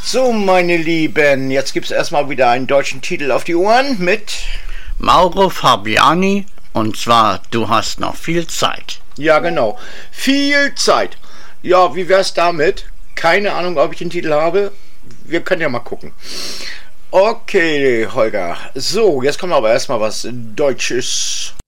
So, meine Lieben, jetzt gibt es erstmal wieder einen deutschen Titel auf die Ohren mit Mauro Fabiani, und zwar Du hast noch viel Zeit. Ja, genau. Viel Zeit. Ja, wie wär's damit? Keine Ahnung, ob ich den Titel habe. Wir können ja mal gucken. Okay, Holger. So, jetzt kommt aber erstmal was Deutsches.